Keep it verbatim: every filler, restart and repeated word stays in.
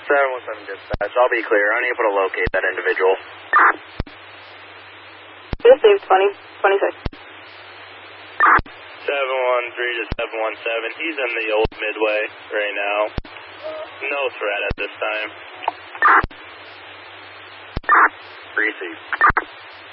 seven one seven dispatch, I'll be clear. Unable to locate that individual. Yes, Dave, twenty, twenty-six. seven one three to seven one seven, he's in the old Midway right now. No threat at this time. Receive.